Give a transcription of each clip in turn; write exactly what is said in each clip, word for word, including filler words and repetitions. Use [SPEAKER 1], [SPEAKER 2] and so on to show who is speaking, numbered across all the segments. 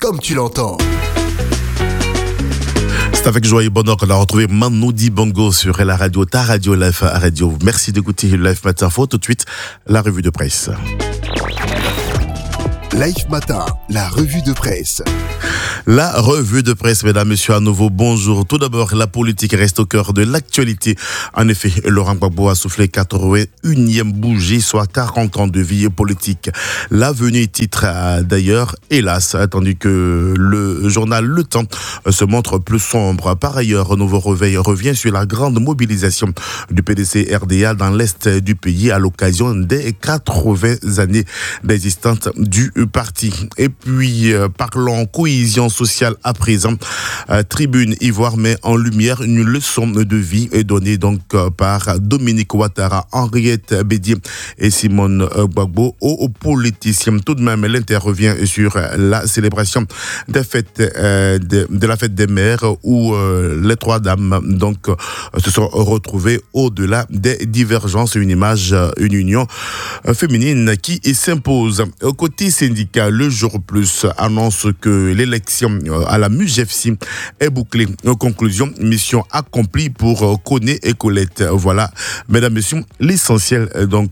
[SPEAKER 1] comme tu l'entends.
[SPEAKER 2] C'est avec joie et bonheur qu'on a retrouvé Manu Dibango sur la radio, ta radio, Life Radio. Merci d'écouter Life Matin Info. Tout de suite, la revue de presse.
[SPEAKER 1] Life Matin, la revue de presse.
[SPEAKER 2] La revue de presse, mesdames, messieurs, à nouveau, bonjour. Tout d'abord, la politique reste au cœur de l'actualité. En effet, Laurent Gbagbo a soufflé quatre-vingt-unième bougie, soit quarante ans de vie politique. L'avenue titre d'ailleurs, hélas, tandis que le journal Le Temps se montre plus sombre. Par ailleurs, Nouveau Réveil revient sur la grande mobilisation du P D C R D A dans l'Est du pays à l'occasion des quatre-vingts années d'existence du parti. Et puis, euh, parlons cohésion sociale à présent. Euh, Tribune Ivoire met en lumière une leçon de vie donnée donc euh, par Dominique Ouattara, Henriette Bédier et Simone Gbagbo aux, aux politiciens. Tout de même, elle intervient sur la célébration des fêtes, euh, de, de la fête des mères où euh, les trois dames donc euh, se sont retrouvées au-delà des divergences. Une image, une union euh, féminine qui s'impose. Au côté syndicat, le Jour Plus annonce que l'élection à la MUGEFSI est bouclée. En conclusion, mission accomplie pour Koné et Colette. Voilà, mesdames, messieurs, l'essentiel donc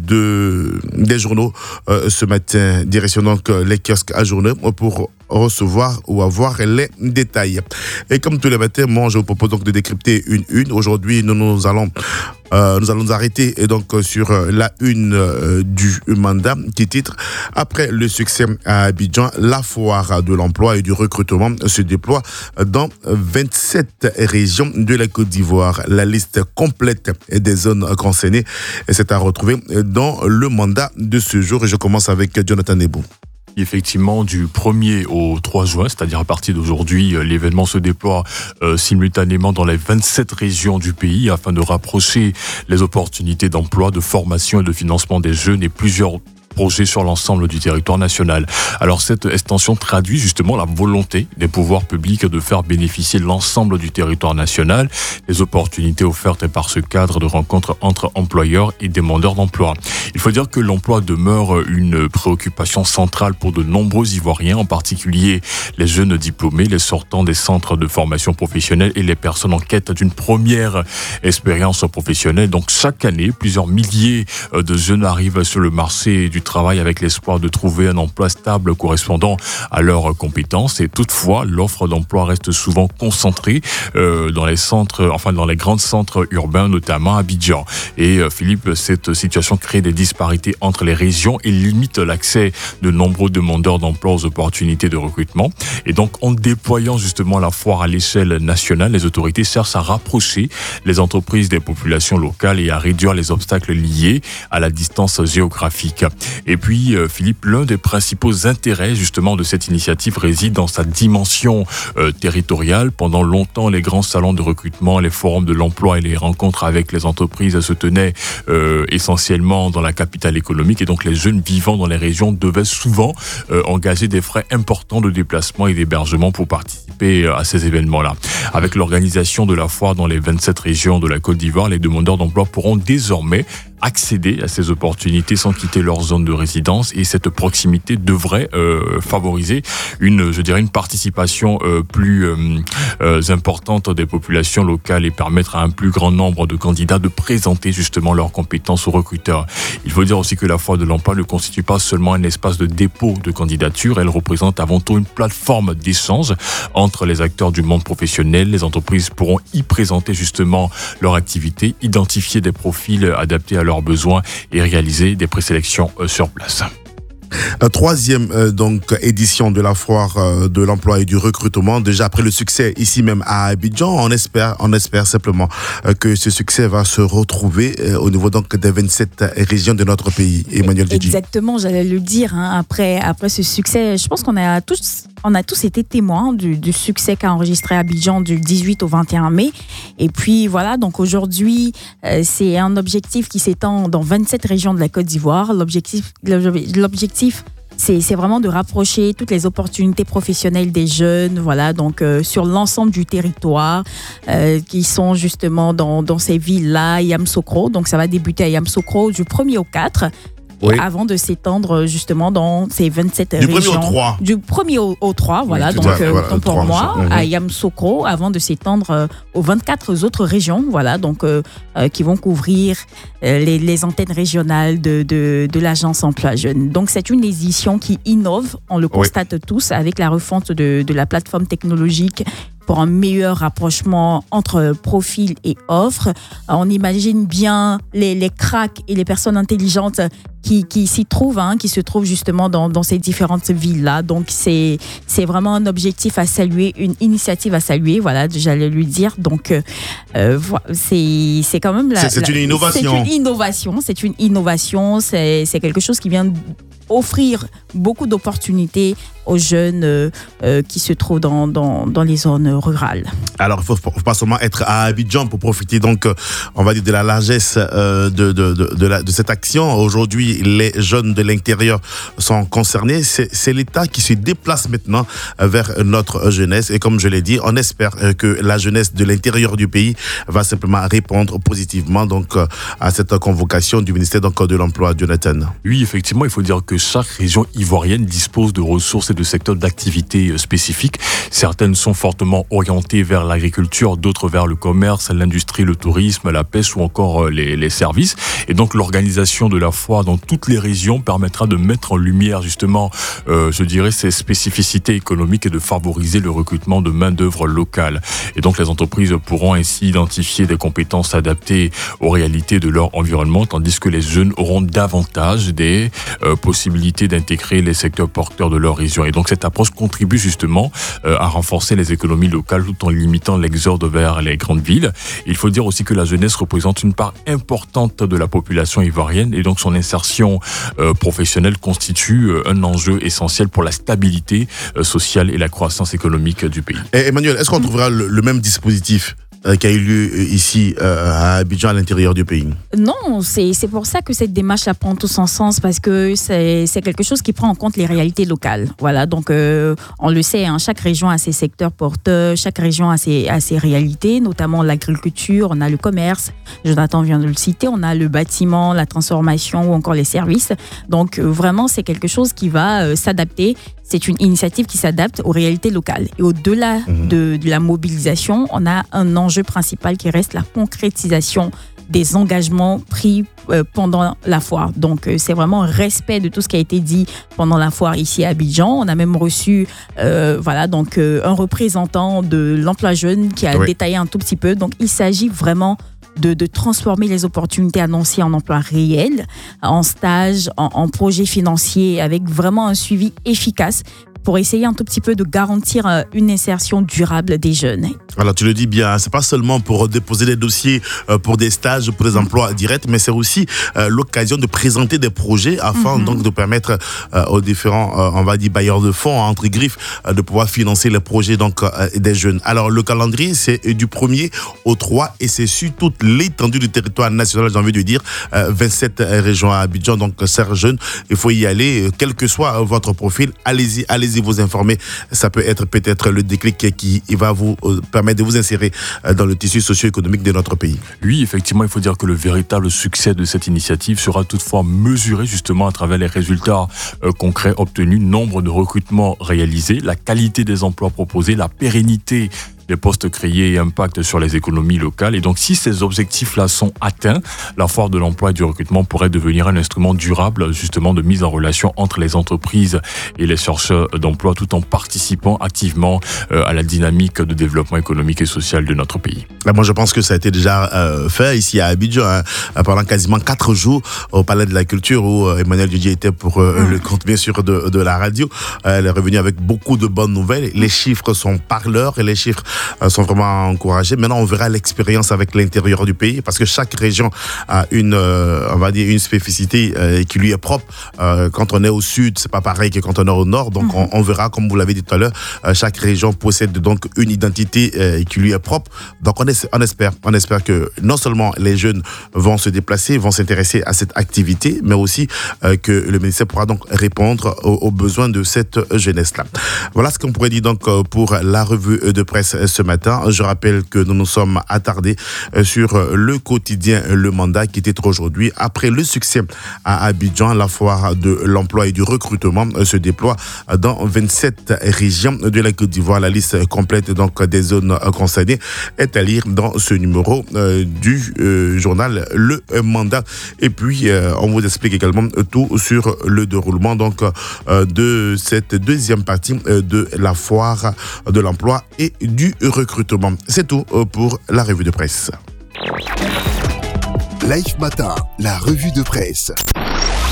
[SPEAKER 2] de, des journaux ce matin. Direction donc les kiosques à journée pour recevoir ou avoir les détails. Et comme tous les matins, moi je vous propose donc de décrypter une une. Aujourd'hui, nous nous allons Euh, nous allons nous arrêter et donc sur la une euh, du mandat qui titre « Après le succès à Abidjan, la foire de l'emploi et du recrutement se déploie dans vingt-sept régions de la Côte d'Ivoire. La liste complète des zones concernées est à retrouver dans le mandat de ce jour. Et je commence avec Jonathan Nebou.
[SPEAKER 3] Effectivement, du premier au trois juin, c'est-à-dire à partir d'aujourd'hui, l'événement se déploie euh, simultanément dans les vingt-sept régions du pays afin de rapprocher les opportunités d'emploi, de formation et de financement des jeunes et plusieurs projets sur l'ensemble du territoire national. Alors cette extension traduit justement la volonté des pouvoirs publics de faire bénéficier l'ensemble du territoire national des opportunités offertes par ce cadre de rencontre entre employeurs et demandeurs d'emploi. Il faut dire que l'emploi demeure une préoccupation centrale pour de nombreux Ivoiriens, en particulier les jeunes diplômés, les sortants des centres de formation professionnelle et les personnes en quête d'une première expérience professionnelle. Donc chaque année, plusieurs milliers de jeunes arrivent sur le marché du travail avec l'espoir de trouver un emploi stable correspondant à leurs compétences. Et toutefois, l'offre d'emploi reste souvent concentrée euh, dans les centres, enfin dans les grands centres urbains, notamment à Abidjan. Et euh, Philippe, cette situation crée des disparités entre les régions et limite l'accès de nombreux demandeurs d'emploi aux opportunités de recrutement. Et donc, en déployant justement la foire à l'échelle nationale, les autorités cherchent à rapprocher les entreprises des populations locales et à réduire les obstacles liés à la distance géographique. Et puis, euh, Philippe, l'un des principaux intérêts justement de cette initiative réside dans sa dimension euh, territoriale. Pendant longtemps, les grands salons de recrutement, les forums de l'emploi et les rencontres avec les entreprises se tenaient euh, essentiellement dans la capitale économique. Et donc, les jeunes vivant dans les régions devaient souvent euh, engager des frais importants de déplacement et d'hébergement pour participer à ces événements-là. Avec l'organisation de la foire dans les vingt-sept régions de la Côte d'Ivoire, les demandeurs d'emploi pourront désormais accéder à ces opportunités sans quitter leur zone de résidence, et cette proximité devrait euh, favoriser une, je dirais, une participation euh, plus euh, euh, importante des populations locales et permettre à un plus grand nombre de candidats de présenter justement leurs compétences aux recruteurs. Il faut dire aussi que la foire de l'emploi ne constitue pas seulement un espace de dépôt de candidature, elle représente avant tout une plateforme d'échange entre les acteurs du monde professionnel. Les entreprises pourront y présenter justement leur activité, identifier des profils adaptés à leurs besoins et réaliser des présélections sur place.
[SPEAKER 2] La troisième euh, donc édition de la foire euh, de l'emploi et du recrutement. Déjà après le succès ici même à Abidjan, on espère, on espère simplement euh, que ce succès va se retrouver euh, au niveau donc des vingt-sept régions de notre pays. Emmanuel Djidji.
[SPEAKER 4] Exactement, j'allais le dire. Hein, après, après ce succès, je pense qu'on a tous, on a tous été témoins du, du succès qu'a enregistré Abidjan du dix-huit au vingt et un mai. Et puis voilà, donc aujourd'hui, euh, c'est un objectif qui s'étend dans vingt-sept régions de la Côte d'Ivoire. L'objectif, l'objectif C'est, c'est vraiment de rapprocher toutes les opportunités professionnelles des jeunes, voilà, donc euh, sur l'ensemble du territoire, euh, qui sont justement dans, dans ces villes-là, Yamoussoukro. Donc ça va débuter à Yamoussoukro du premier au quatre.
[SPEAKER 2] Oui.
[SPEAKER 4] avant de s'étendre justement dans ces vingt-sept
[SPEAKER 2] du
[SPEAKER 4] régions.
[SPEAKER 2] premier au trois.
[SPEAKER 4] Du premier au, au trois, voilà,
[SPEAKER 2] Oui,
[SPEAKER 4] donc
[SPEAKER 2] voilà,
[SPEAKER 4] euh,
[SPEAKER 2] voilà,
[SPEAKER 4] autant pour
[SPEAKER 2] trois,
[SPEAKER 4] moi,
[SPEAKER 2] mmh.
[SPEAKER 4] à Yamoussoukro, avant de s'étendre euh, aux vingt-quatre autres régions, voilà, donc euh, euh, qui vont couvrir euh, les, les antennes régionales de, de, de l'Agence Emploi Jeune. Donc c'est une édition qui innove, on le constate oui. tous, avec la refonte de, de la plateforme technologique pour un meilleur rapprochement entre profil et offre. On imagine bien les, les cracks et les personnes intelligentes qui, qui s'y trouvent, hein, qui se trouvent justement dans, dans ces différentes villes-là. Donc, c'est, c'est vraiment un objectif à saluer, une initiative à saluer, voilà, j'allais lui dire. Donc, euh, c'est, c'est quand même... La,
[SPEAKER 2] c'est, c'est
[SPEAKER 4] la,
[SPEAKER 2] une innovation.
[SPEAKER 4] C'est une innovation, c'est une innovation, c'est, c'est quelque chose qui vient offrir beaucoup d'opportunités aux jeunes euh, euh, qui se trouvent dans, dans, dans les zones rurales.
[SPEAKER 2] Alors, il ne faut pas seulement être à Abidjan pour profiter, donc, on va dire, de la largesse euh, de, de, de, de, la, de cette action. Aujourd'hui, les jeunes de l'intérieur sont concernés. C'est, c'est l'État qui se déplace maintenant vers notre jeunesse. Et comme je l'ai dit, on espère que la jeunesse de l'intérieur du pays va simplement répondre positivement donc, à cette convocation du ministère donc, de l'Emploi, Jonathan.
[SPEAKER 3] Oui, effectivement, il faut dire que chaque région ivoirienne dispose de ressources et de secteurs d'activité spécifiques. Certaines sont fortement orientées vers l'agriculture, d'autres vers le commerce, l'industrie, le tourisme, la pêche ou encore les, les services. Et donc l'organisation de la foire dans toutes les régions permettra de mettre en lumière justement, euh, je dirais, ces spécificités économiques et de favoriser le recrutement de main-d'œuvre locale. Et donc les entreprises pourront ainsi identifier des compétences adaptées aux réalités de leur environnement, tandis que les jeunes auront davantage des euh, possibilités d'intégrer les secteurs porteurs de leur région. Et donc cette approche contribue justement euh, à renforcer les économies locales tout en limitant l'exode vers les grandes villes. Il faut dire aussi que la jeunesse représente une part importante de la population ivoirienne et donc son insertion euh, professionnelle constitue euh, un enjeu essentiel pour la stabilité euh, sociale et la croissance économique du pays.
[SPEAKER 2] Et Emmanuel, est-ce qu'on trouvera le, le même dispositif Euh, qui a eu lieu euh, ici euh, à Abidjan, à l'intérieur du pays?
[SPEAKER 4] Non, c'est, c'est pour ça que cette démarche prend tout son sens, parce que c'est, c'est quelque chose qui prend en compte les réalités locales. Voilà, donc euh, on le sait, hein, chaque région a ses secteurs porteurs, chaque région a ses, a ses réalités, notamment l'agriculture, on a le commerce, Jonathan vient de le citer, on a le bâtiment, la transformation ou encore les services. Donc euh, vraiment, c'est quelque chose qui va euh, s'adapter. C'est une initiative qui s'adapte aux réalités locales. Et au-delà mmh. de, de la mobilisation, on a un enjeu principal qui reste la concrétisation des engagements pris euh, pendant la foire. Donc, euh, c'est vraiment un respect de tout ce qui a été dit pendant la foire ici à Abidjan. On a même reçu euh, voilà, donc, euh, un représentant de l'emploi jeune qui a oui. détaillé un tout petit peu. Donc, il s'agit vraiment De, de transformer les opportunités annoncées en emplois réels, en stages, en, en projets financiers, avec vraiment un suivi efficace pour essayer un tout petit peu de garantir une insertion durable des jeunes.
[SPEAKER 2] Alors tu le dis bien, c'est pas seulement pour déposer des dossiers pour des stages, pour des emplois directs, mais c'est aussi l'occasion de présenter des projets afin mm-hmm. donc de permettre aux différents, on va dire bailleurs de fonds entre griffes, de pouvoir financer les projets donc des jeunes. Alors le calendrier c'est du premier au trois et c'est sur toute l'étendue du territoire national, j'ai envie de dire, vingt-sept régions à Abidjan. Donc chers jeunes, il faut y aller, quel que soit votre profil, allez-y, allez-y vous informer. Ça peut être peut-être le déclic qui va vous permettre de vous insérer dans le tissu socio-économique de notre pays.
[SPEAKER 3] Oui, effectivement, il faut dire que le véritable succès de cette initiative sera toutefois mesuré justement à travers les résultats euh, concrets obtenus, nombre de recrutements réalisés, la qualité des emplois proposés, la pérennité des postes créés et impact sur les économies locales. Et donc, si ces objectifs-là sont atteints, la foire de l'emploi et du recrutement pourrait devenir un instrument durable, justement, de mise en relation entre les entreprises et les chercheurs d'emploi, tout en participant activement euh, à la dynamique de développement économique et social de notre pays.
[SPEAKER 2] Là, moi, je pense que ça a été déjà euh, fait ici à Abidjan, hein, pendant quasiment quatre jours au Palais de la Culture, où euh, Emmanuel Didier était pour euh, mmh. le compte, bien sûr, de, de la radio. Euh, elle est revenue avec beaucoup de bonnes nouvelles. Les chiffres sont parleurs et les chiffres sont vraiment encouragés. Maintenant, on verra l'expérience avec l'intérieur du pays, parce que chaque région a une, euh, on va dire, une spécificité euh, qui lui est propre. Euh, quand on est au sud, c'est pas pareil que quand on est au nord. Donc, mm-hmm. on, on verra, comme vous l'avez dit tout à l'heure, euh, chaque région possède donc une identité euh, qui lui est propre. Donc, on, est, on espère, on espère que non seulement les jeunes vont se déplacer, vont s'intéresser à cette activité, mais aussi euh, que le ministère pourra donc répondre aux, aux besoins de cette jeunesse-là. Voilà ce qu'on pourrait dire donc pour la revue de presse ce matin. Je rappelle que nous nous sommes attardés sur le quotidien Le Mandat qui était aujourd'hui après le succès à Abidjan. La foire de l'emploi et du recrutement se déploie dans vingt-sept régions de la Côte d'Ivoire. La liste complète donc des zones concernées est à lire dans ce numéro euh, du euh, journal Le Mandat. Et puis euh, on vous explique également tout sur le déroulement donc euh, de cette deuxième partie euh, de la foire de l'emploi et du recrutement. C'est tout euh, pour la revue de presse.
[SPEAKER 1] Life Matin, la revue de presse.